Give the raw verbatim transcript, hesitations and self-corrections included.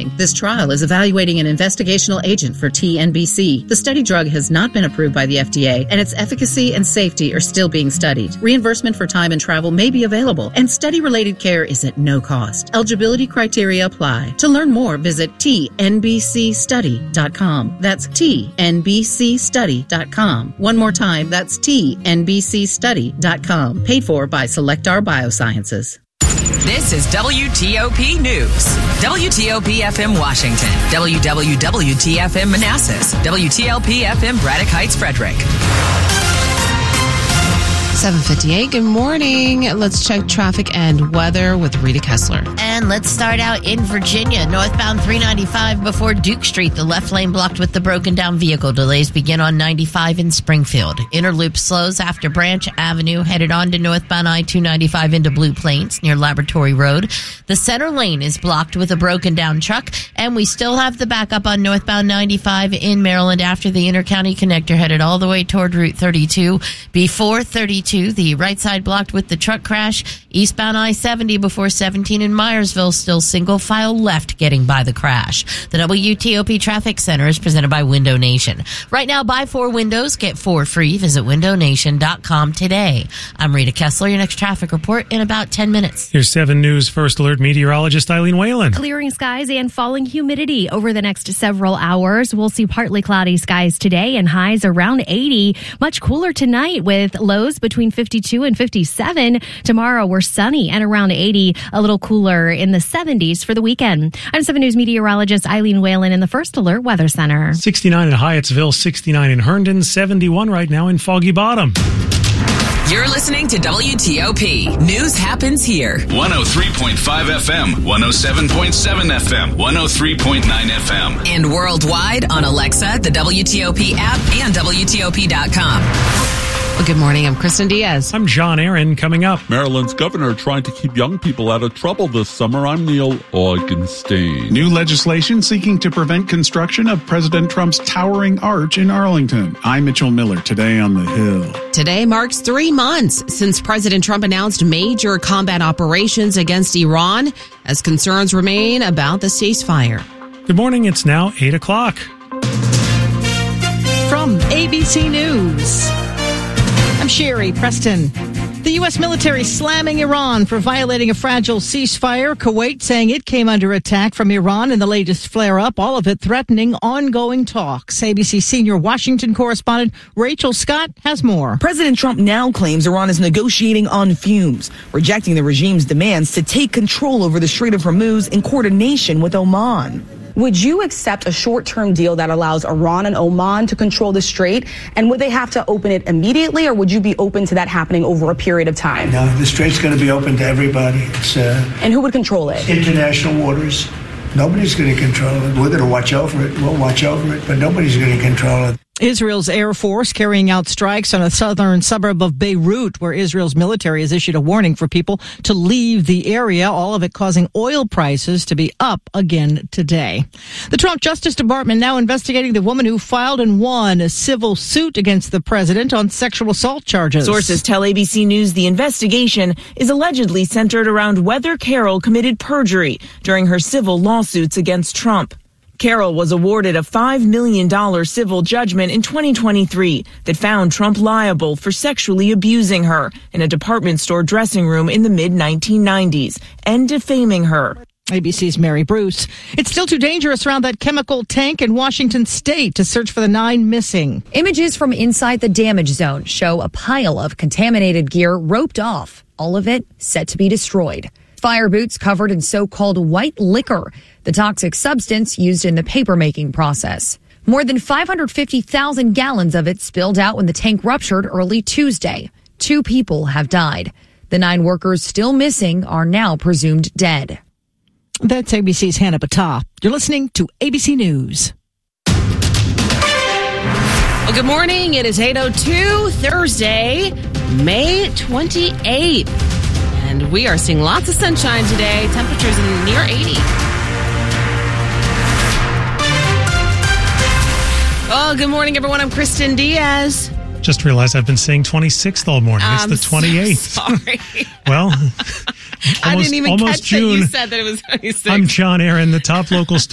following. This trial is evaluating an investigational agent for T N B C. The study drug has not been approved by the F D A, and its efficacy and safety are still being studied. Reimbursement for time and travel may be available, and study-related care is at no cost. Eligibility criteria apply. To learn more, visit T N B C study dot com. That's T N B C study dot com. One more time, that's T N B C study dot com. Paid for by Selectar Biosciences. This is W T O P News. W T O P F M Washington. W W W T F M Manassas. W T L P F M Braddock Heights Frederick. seven fifty-eight. Good morning. Let's check traffic and weather with Rita Kessler. And let's start out in Virginia. Northbound three ninety-five before Duke Street. The left lane blocked with the broken down vehicle. Delays begin on ninety-five in Springfield. Inner loop slows after Branch Avenue, headed on to northbound I two ninety-five into Blue Plains near Laboratory Road. The center lane is blocked with a broken down truck. And we still have the backup on northbound ninety-five in Maryland after the Intercounty Connector, headed all the way toward Route thirty-two. Before thirty-two, the right side blocked with the truck crash. Eastbound I seventy before seventeen in Myersville, still single file left getting by the crash. The W T O P Traffic Center is presented by Window Nation. Right now, buy four windows, get four free. Visit window nation dot com today. I'm Rita Kessler. Your next traffic report in about ten minutes. Here's seven News First Alert meteorologist Eileen Whalen. Clearing skies and falling humidity over the next several hours. We'll see partly cloudy skies today and highs around eighty. Much cooler tonight with lows between fifty-two and fifty-seven. Tomorrow we're sunny and around eighty, a little cooler in the seventies for the weekend. I'm seven News meteorologist Eileen Whalen in the First Alert Weather Center. sixty-nine in Hyattsville, sixty-nine in Herndon, seventy-one right now in Foggy Bottom. You're listening to W T O P. News happens here. one oh three point five F M, one oh seven point seven F M, one oh three point nine F M. And worldwide on Alexa, the W T O P app, and W T O P dot com. Well, good morning. I'm Kristen Diaz. I'm John Aaron. Coming up, Maryland's governor trying to keep young people out of trouble this summer. I'm Neil Augenstein. New legislation seeking to prevent construction of President Trump's towering arch in Arlington. I'm Mitchell Miller. Today on the Hill. Today marks three months since President Trump announced major combat operations against Iran as concerns remain about the ceasefire. Good morning. It's now eight o'clock. From A B C News, I'm Sherry Preston. The U S military slamming Iran for violating a fragile ceasefire. Kuwait saying it came under attack from Iran in the latest flare-up, all of it threatening ongoing talks. A B C senior Washington correspondent Rachel Scott has more. President Trump now claims Iran is negotiating on fumes, rejecting the regime's demands to take control over the Strait of Hormuz in coordination with Oman. Would you accept a short-term deal that allows Iran and Oman to control the strait? And would they have to open it immediately, or would you be open to that happening over a period of time? No, the strait's going to be open to everybody. It's, uh, and who would control it? International waters. Nobody's going to control it. We're going to watch over it. We'll watch over it, but nobody's going to control it. Israel's Air Force carrying out strikes on a southern suburb of Beirut, where Israel's military has issued a warning for people to leave the area, all of it causing oil prices to be up again today. The Trump Justice Department now investigating the woman who filed and won a civil suit against the president on sexual assault charges. Sources tell A B C News the investigation is allegedly centered around whether Carroll committed perjury during her civil lawsuits against Trump. Carroll was awarded a five million dollars civil judgment in twenty twenty-three that found Trump liable for sexually abusing her in a department store dressing room in the mid nineteen nineties and defaming her. A B C's Mary Bruce. It's still too dangerous around that chemical tank in Washington state to search for the nine missing. Images from inside the damage zone show a pile of contaminated gear roped off, all of it set to be destroyed. Fire boots covered in so-called white liquor, the toxic substance used in the paper-making process. More than five hundred fifty thousand gallons of it spilled out when the tank ruptured early Tuesday. Two people have died. The nine workers still missing are now presumed dead. That's A B C's Hannah Batah. You're listening to A B C News. Well, good morning. It is eight oh two, Thursday, May twenty-eighth. And we are seeing lots of sunshine today. Temperatures in near eighty. Oh, good morning, everyone. I'm Kristen Diaz. Just realized I've been saying twenty-sixth all morning. It's I'm the twenty-eighth. So sorry. Well, almost, I didn't even almost catch June. that you said that it was twenty-sixth. I'm John Aaron, the top local